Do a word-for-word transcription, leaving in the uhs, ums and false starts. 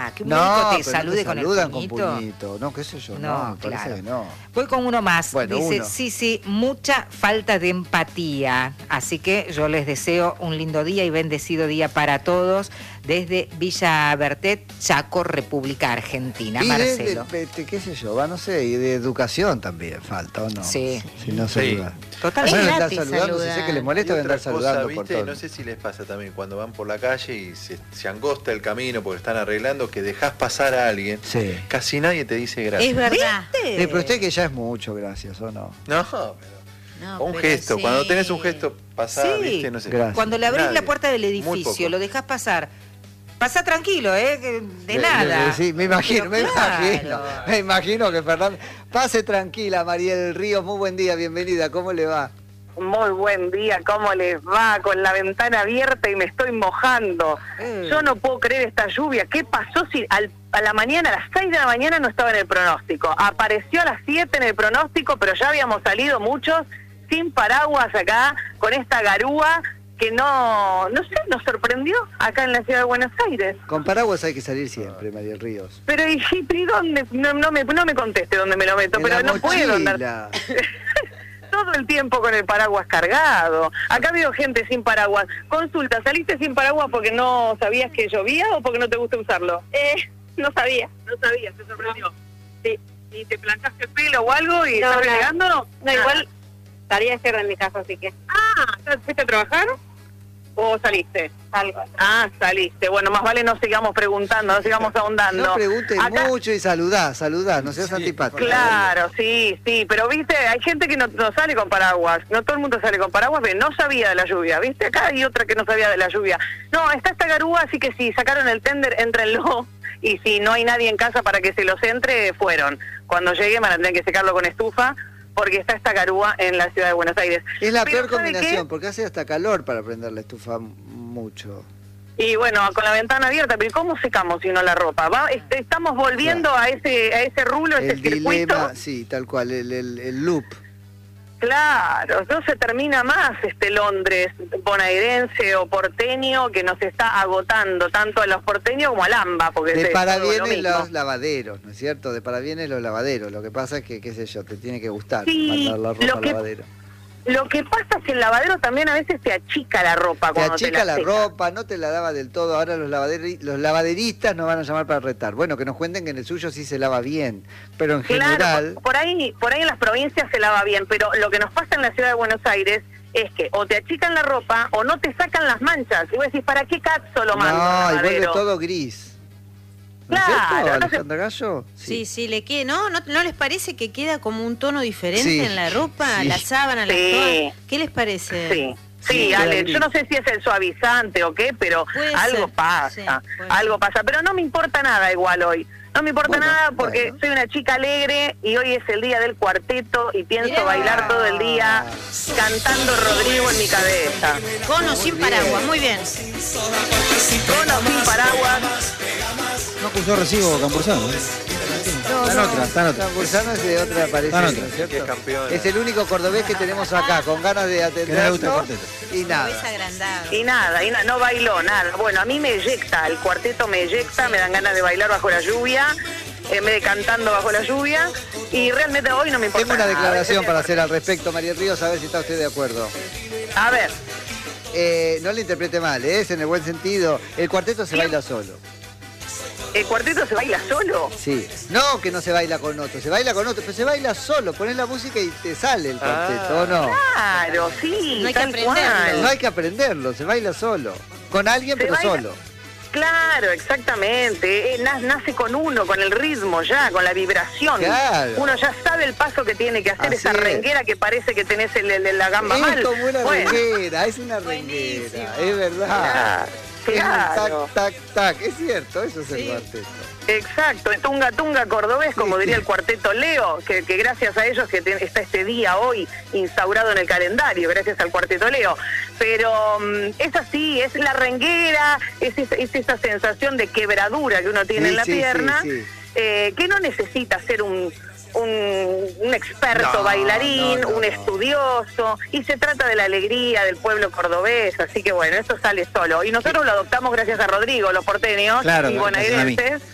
Ah, que un No, médico te pero salude no te con el saludan puñito. con puñito. No, qué sé yo, no, No, me parece claro. que no. Voy con uno más. Bueno, Dice, uno. sí, sí, mucha falta de empatía. Así que yo les deseo un lindo día y bendecido día para todos desde Villa Bertet, Chaco, República Argentina. Y Marcelo. de, de- de- qué sé yo, va, no sé, y de educación también falta, ¿o no? Sí. Si no Sí. saluda. Totalmente. Bueno, Es andar gratis saludando, si sé saludar. que les Y molesta otra andar cosa, saludando por ¿viste? todo. No sé si les pasa también cuando van por la calle y se, se angosta el camino porque están arreglando, que dejas pasar a alguien, Sí. casi nadie te dice gracias. Es verdad. ¿Viste? Eh, pero usted que ya es mucho, gracias, ¿o no? No, pero No, un pero gesto, sí. cuando tenés un gesto pasar, Sí. ¿viste? No sé. Gracias. Cuando le abrís Nadie. la puerta del Muy edificio, poco. lo dejás pasar. Pasa tranquilo, ¿eh? Que De Le- nada. le- Sí, me imagino, Pero me claro. imagino. Me imagino que Fernando. Pase tranquila, María del Río, muy buen día, bienvenida, ¿cómo le va? Muy buen día, ¿cómo les va? Con la ventana abierta y me estoy mojando. Eh. Yo no puedo creer esta lluvia. ¿Qué pasó si al- a la mañana, a las seis de la mañana no estaba en el pronóstico? Apareció a las siete en el pronóstico, pero ya habíamos salido muchos sin paraguas acá, con esta garúa que no, no sé, nos sorprendió acá en la ciudad de Buenos Aires. Con paraguas hay que salir siempre, María del Ríos. Pero ¿y, y dónde? No, no me, no me conteste dónde me lo meto, En pero la no puedo andar mochila. todo el tiempo con el paraguas cargado. Acá veo gente sin paraguas. Consulta, ¿saliste sin paraguas porque no sabías que llovía o porque no te gusta usarlo? Eh, no sabía, no sabía, te sorprendió. Sí. ¿Y te plantaste el pelo o algo y No, estás no. renegando? No, igual salí a hacer en mi casa, así que Ah, ¿fuiste a trabajar o saliste? algo. Ah, saliste. Bueno, más vale no sigamos preguntando, no sigamos ahondando. No pregunte Acá- mucho y saludá, saludá, no seas Sí, antipático. Claro, sí, sí, pero viste, hay gente que no, no sale con paraguas, no todo el mundo sale con paraguas, pero no sabía de la lluvia, viste, acá hay otra que no sabía de la lluvia. No, está esta garúa, así que si sacaron el tender, éntrenlo, y si no hay nadie en casa para que se los entre, fueron. Cuando lleguen van a tener que secarlo con estufa, porque está esta garúa en la ciudad de Buenos Aires. Es la Pero peor ¿sabe combinación, qué? porque hace hasta calor para prender la estufa mucho. Y bueno, con la ventana abierta, pero ¿cómo secamos si no la ropa? ¿Va? Este, estamos volviendo a ese a ese rulo, a ese El circuito. dilema, sí, tal cual, el, el, el loop. Claro, no se termina más este Londres bonaerense o porteño que nos está agotando tanto a los porteños como al AMBA, porque De es todo parabienes lo mismo. los lavaderos, ¿no es cierto? De parabienes los lavaderos. Lo que pasa es que, qué sé yo, te tiene que gustar Sí, mandar la ropa lo al que- lavadero. Lo que pasa es que el lavadero también a veces te achica la ropa Te cuando achica te la seca. ropa, no te la lava del todo. Ahora los, lavaderi- los lavaderistas nos van a llamar para retar. Bueno, que nos cuenten que en el suyo sí se lava bien, pero en Claro, general... por, por ahí por ahí en las provincias se lava bien, pero lo que nos pasa en la ciudad de Buenos Aires es que o te achican la ropa o no te sacan las manchas. Y vos decís, ¿para qué cazzo lo mando al No, y vuelve lavadero? todo gris. ¿No es Claro, cierto, no se- Alejandra Gallo? Sí, sí, le queda, ¿no? ¿no? ¿No les parece que queda como un tono diferente Sí, en la ropa, sí. la sábana, las Sí. toallas? ¿Qué les parece? Sí, Sí, sí, queda Ale, gris. yo no sé si es el suavizante o qué, pero Puede algo ser, pasa, sí, puede algo ser. pasa, pero no me importa nada igual hoy. No me importa Bueno, nada porque bueno. soy una chica alegre y hoy es el día del cuarteto y pienso Mirá. bailar todo el día cantando Rodrigo en mi cabeza. Con o sin bien. paraguas, muy bien. Con o sin paraguas. No acusó recibo Campuzano. ¿eh? Está en otra, está en otra. Campuzano es de otra parecer, Está en ¿no otra. es cierto? Que es campeón. Es el único cordobés que tenemos acá, con ganas de Que no le gusta el atendernos cuarteto. y Es nada. agrandado. Y nada, y nada, no bailó nada. Bueno, a mí me eyecta, el cuarteto me eyecta, me dan ganas de bailar bajo la lluvia, en vez de cantando bajo la lluvia, y realmente hoy no me importa Tengo una nada. declaración para hacer al respecto, María Ríos, a ver si está usted de acuerdo. A ver, Eh, no le interprete mal, ¿eh? es en el buen sentido. El cuarteto se baila solo. ¿el cuarteto se baila solo? Sí. No que no se baila con otro, se baila con otro, pero se baila solo. Pones la música y te sale el cuarteto, Ah. ¿o no? Claro, sí, No hay que tal aprenderlo. cual. No hay que aprenderlo, se baila solo. Con alguien, Se pero baila- solo. Claro, exactamente. Eh, na- nace con uno, con el ritmo ya, con la vibración. Claro. Uno ya sabe el paso que tiene que hacer, Así esa es. renguera que parece que tenés el- el- la gamba mal. Es como una Bueno, renguera, es una renguera, es verdad. Claro, Es un claro. tac, tac, tac. Es cierto, eso es el Sí. cuarteto. Exacto, es tunga tunga cordobés, como diría el cuarteto Leo, que, que gracias a ellos que te- está este día hoy instaurado en el calendario, gracias al cuarteto Leo. Pero mm, es así, es la renguera, es, esa- es esa sensación de quebradura que uno tiene Sí, en la sí, sí, pierna, sí. eh, que no necesita ser un, un, un experto No, bailarín, no, no, un no. estudioso, y se trata de la alegría del pueblo cordobés, así que bueno, eso sale solo. Y nosotros lo adoptamos gracias a Rodrigo, los porteños Claro, y gracias a mí. bonaerenses.